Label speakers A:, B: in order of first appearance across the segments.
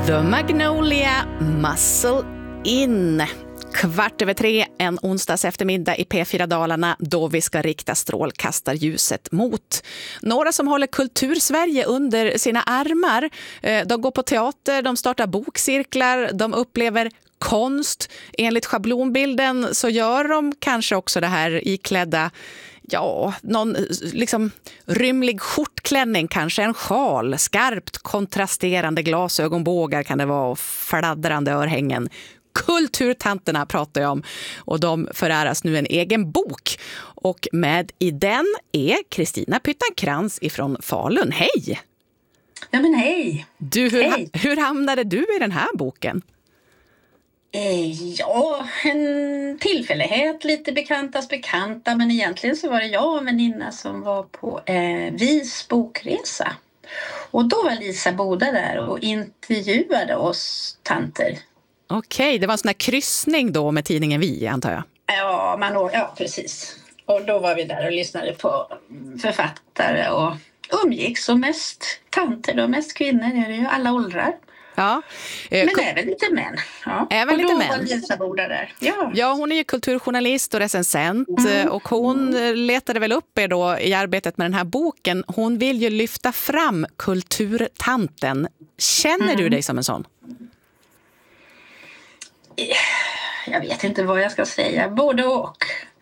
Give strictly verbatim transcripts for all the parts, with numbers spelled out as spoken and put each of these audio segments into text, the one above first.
A: The Magnolia Muscle In. Kvart över tre en onsdags eftermiddag i P fyra Dalarna då vi ska rikta strålkastarljuset mot några som håller Kultursverige under sina armar. De går på teater, de startar bokcirklar, de upplever konst. Enligt schablonbilden så gör de kanske också det här iklädda, ja, någon liksom rymlig skjortklänning, kanske en sjal, skarpt kontrasterande glasögonbågar kan det vara och fladdrande örhängen. Kulturtanterna pratar jag om och de föräras nu en egen bok. Och med i den är Kristina Pyttankrans ifrån Falun. Hej!
B: Ja men hej!
A: Du, hur,
B: hej.
A: hur hamnade du i den här boken?
B: Eh, ja, en tillfällighet, lite bekantas bekanta, men egentligen så var det jag och en väninna som var på eh, Vis bokresa. Och då var Lisa Boda där och intervjuade oss tanter.
A: Okej, det var en sån här kryssning då med tidningen Vi, antar jag.
B: Ja, man, ja, precis. Och då var vi där och lyssnade på författare och umgicks, och mest tanter och mest kvinnor, är det ju alla åldrar.
A: Ja.
B: Men K- även lite män. Ja.
A: Även
B: och
A: lite
B: då
A: män.
B: var Lisa Boda där. Ja.
A: ja, hon är ju kulturjournalist och recensent mm. och hon letade väl upp er då i arbetet med den här boken. Hon vill ju lyfta fram kulturtanten. Känner mm. du dig som en sån?
B: Jag vet inte vad jag ska säga. Både och.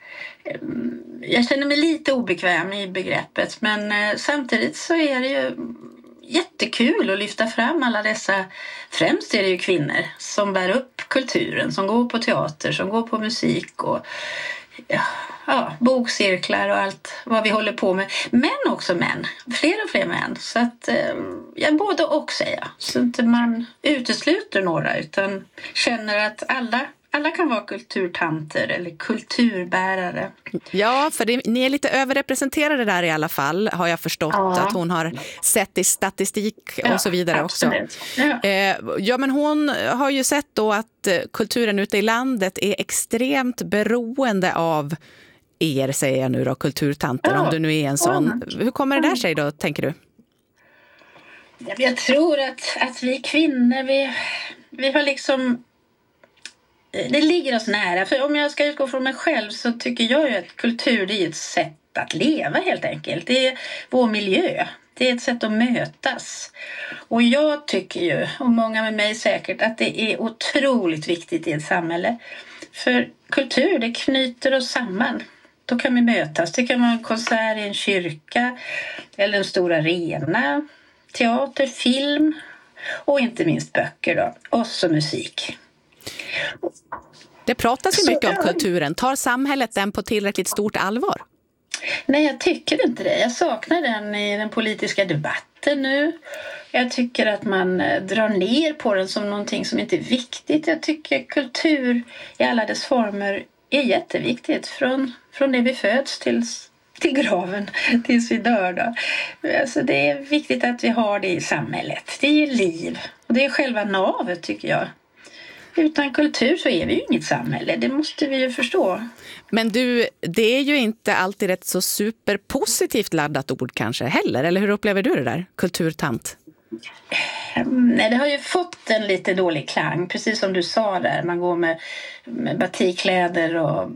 B: Jag känner mig lite obekväm i begreppet, men samtidigt så är det ju jättekul att lyfta fram alla dessa, främst är det ju kvinnor som bär upp kulturen, som går på teater, som går på musik och ja, ja, bokcirklar och allt vad vi håller på med. Men också män, fler och fler män. Så att ja, både och säga. Så inte man utesluter några utan känner att alla Alla kan vara kulturtanter eller kulturbärare.
A: Ja, för det, ni är lite överrepresenterade där i alla fall, har jag förstått. Ja. Att hon har sett i statistik och ja, så vidare absolut. Också. Ja. Eh, ja, men hon har ju sett då att kulturen ute i landet är extremt beroende av er, säger jag nu då, kulturtanter, ja. Om du nu är en sån. Ja. Hur kommer det där sig då, tänker du?
B: Jag tror att, att vi kvinnor, vi, vi har liksom... Det ligger oss nära, för om jag ska utgå från mig själv så tycker jag ju att kultur är ett sätt att leva helt enkelt. Det är vår miljö, det är ett sätt att mötas. Och jag tycker ju, och många med mig säkert, att det är otroligt viktigt i ett samhälle. För kultur, det knyter oss samman. Då kan vi mötas, det kan vara en konsert i en kyrka eller en stor arena, teater, film och inte minst böcker då, och så musik.
A: Det pratas ju mycket om kulturen. Tar samhället den på tillräckligt stort allvar?
B: Nej, jag tycker inte det. Jag saknar den i den politiska debatten nu. Jag tycker att man drar ner på den som någonting som inte är viktigt. Jag tycker kultur i alla dess former är jätteviktigt. Från, från det vi föds tills, till graven, tills vi dör. Då. Alltså det är viktigt att vi har det i samhället. Det är ju liv. Och det är själva navet, tycker jag. Utan kultur så är vi ju inget samhälle, det måste vi ju förstå.
A: Men du, det är ju inte alltid ett så superpositivt laddat ord kanske heller, eller hur upplever du det där, kulturtant?
B: Nej, det har ju fått en lite dålig klang, precis som du sa där. Man går med, med batikkläder och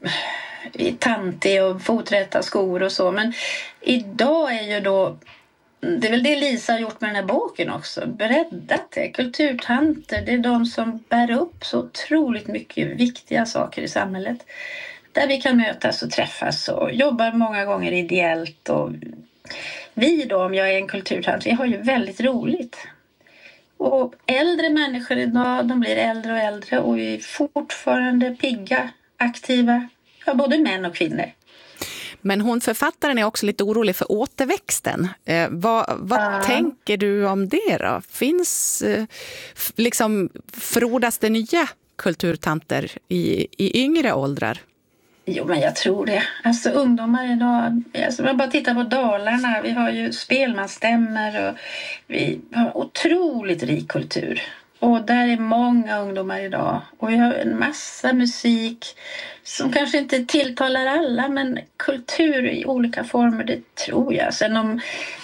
B: i tantig och foträtta skor och så. Men idag är ju då... Det är väl det Lisa har gjort med den här boken också. Breddat det. Kulturtanter, det är de som bär upp så otroligt mycket viktiga saker i samhället. Där vi kan mötas och träffas och jobbar många gånger ideellt. Och vi då, om jag är en kulturtant, vi har ju väldigt roligt. Och äldre människor idag, de blir äldre och äldre och vi är fortfarande pigga, aktiva. Ja, både män och kvinnor.
A: Men hon, författaren, är också lite orolig för återväxten. Eh, vad vad uh. tänker du om det då? Finns eh, f- liksom frodas det nya kulturtanter i, i yngre åldrar?
B: Jo, men jag tror det. Alltså ungdomar idag, alltså man bara tittar på Dalarna, vi har ju spelmansstämmer och vi har otroligt rik kultur. Och där är många ungdomar idag. Och vi har en massa musik som kanske inte tilltalar alla, men kultur i olika former, det tror jag. Sen om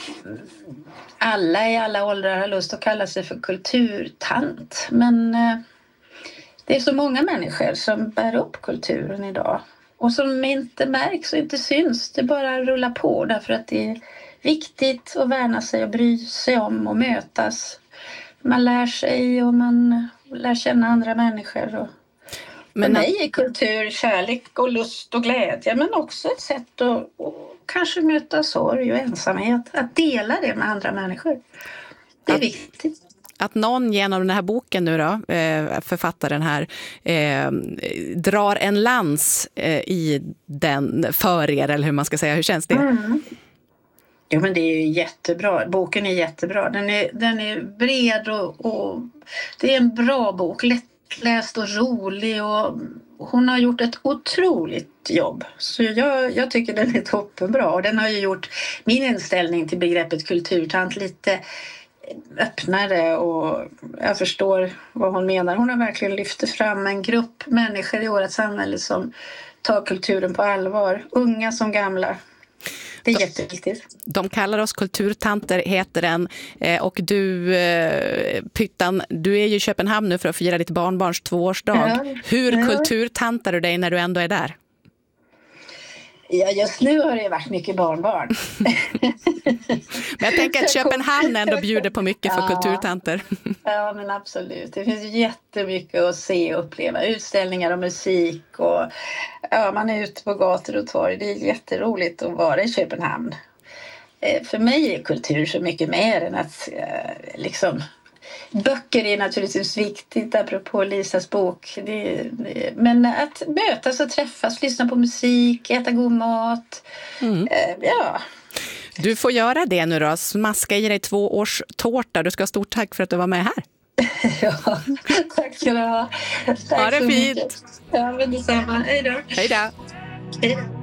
B: alla i alla åldrar har lust att kalla sig för kulturtant. Men eh, det är så många människor som bär upp kulturen idag. Och som inte märks och inte syns. Det bara rullar på därför att det är viktigt att värna sig och bry sig om och mötas. Man lär sig och man lär känna andra människor. Och men för mig är kultur kärlek och lust och glädje, men också ett sätt att, att kanske möta sorg och ensamhet. Att dela det med andra människor. Det är att, viktigt.
A: Att någon genom den här boken nu då, författaren här, eh, drar en lans eh, i den för er, eller hur man ska säga. Hur känns det?
B: Mm. Jo, men det är jättebra. Boken är jättebra. Den är, den är bred och, och det är en bra bok. Lättläst och rolig. Och hon har gjort ett otroligt jobb. Så jag, jag tycker den är toppenbra. Och den har ju gjort min inställning till begreppet kulturtant lite öppnare. Och jag förstår vad hon menar. Hon har verkligen lyft fram en grupp människor i vårt samhälle som tar kulturen på allvar. Unga som gamla. Det är jätteviktigt.
A: De kallar oss kulturtanter, heter den. Och du, Pyttan, du är ju i Köpenhamn nu för att fira ditt barnbarns tvåårsdag. Ja, Hur ja. kulturtantar du dig när du ändå är där?
B: Ja, just nu har det varit mycket barnbarn.
A: Men jag tänker att Köpenhamn ändå bjuder på mycket för ja. kulturtanter.
B: Ja, men absolut. Det finns jättemycket att se och uppleva. Utställningar och musik. Och, ja, man är ute på gator och torg. Det är jätteroligt att vara i Köpenhamn. För mig är kultur så mycket mer än att liksom... Böcker är naturligtvis viktigt, apropå Lisas bok. Det, det, men att mötas och träffas, lyssna på musik, äta god mat. Mm. Eh, ja.
A: Du får göra det nu då. Smaska i dig två års tårta. Du ska ha stort tack för att du var med här.
B: Ja, tack ska du ha. Tack
A: ha det
B: så
A: fint.
B: Mycket. Ja, men detsamma. Hej då.
A: Hej då.
B: Hej då.